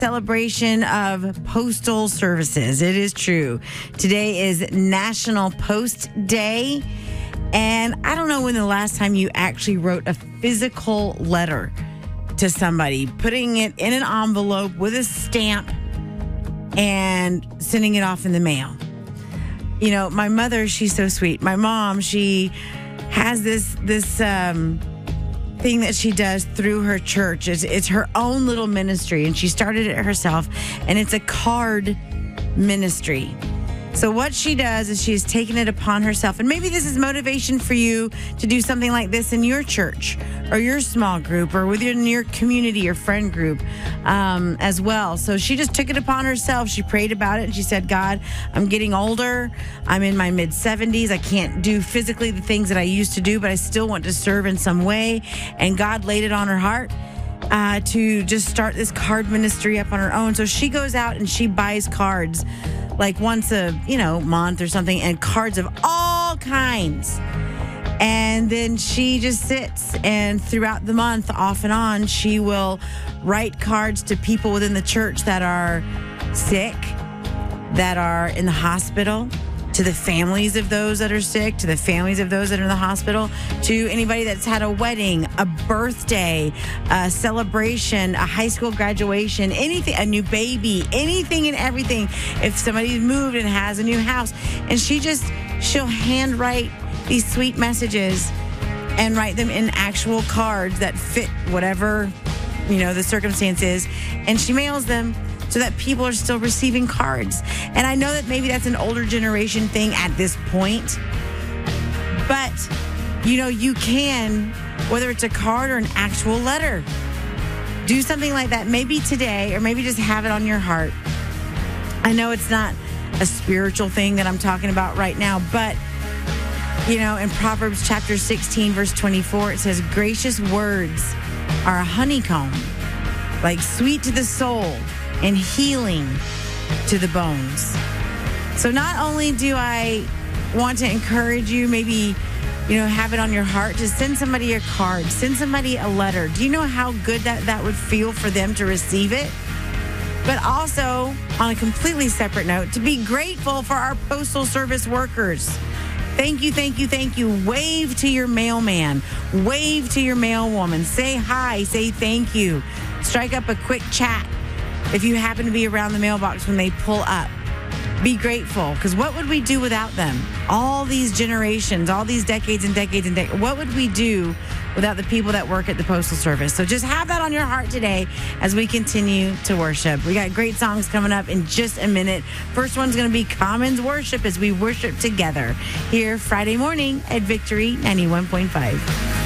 celebration of postal services. It is true. Today is National Post Day. And I don't know when the last time you actually wrote a physical letter to somebody, putting it in an envelope with a stamp and sending it off in the mail. You know, my mother, she's so sweet. My mom, she has this thing that she does through her church. It's her own little ministry, and she started it herself, and it's a card ministry. So what she does is she's taken it upon herself, and maybe this is motivation for you to do something like this in your church or your small group or within your community or friend group as well. So she just took it upon herself. She prayed about it, and she said, God, I'm getting older. I'm in my mid-70s. I can't do physically the things that I used to do, but I still want to serve in some way. And God laid it on her heart to just start this card ministry up on her own. So she goes out and she buys cards like once a month or something, and cards of all kinds. And then she just sits, and throughout the month, off and on, she will write cards to people within the church that are sick, that are in the hospital, to the families of those that are sick, to the families of those that are in the hospital, to anybody that's had a wedding, a birthday, a celebration, a high school graduation, anything, a new baby, anything and everything. If somebody's moved and has a new house, and she'll handwrite these sweet messages and write them in actual cards that fit whatever, the circumstance is, and she mails them so that people are still receiving cards. And I know that maybe that's an older generation thing at this point, but you can, whether it's a card or an actual letter, do something like that maybe today, or maybe just have it on your heart. I know it's not a spiritual thing that I'm talking about right now, but in Proverbs chapter 16, verse 24, it says, gracious words are a honeycomb, like sweet to the soul and healing to the bones. So not only do I want to encourage you, maybe, have it on your heart to send somebody a card, send somebody a letter. Do you know how good that would feel for them to receive it? But also, on a completely separate note, to be grateful for our postal service workers. Thank you, thank you, thank you. Wave to your mailman. Wave to your mailwoman. Say hi. Say thank you. Strike up a quick chat if you happen to be around the mailbox when they pull up. Be grateful, because what would we do without them? All these generations, all these decades and decades and decades. What would we do without the people that work at the Postal Service? So just have that on your heart today as we continue to worship. We got great songs coming up in just a minute. First one's going to be Commons Worship as we worship together here Friday morning at Victory 91.5.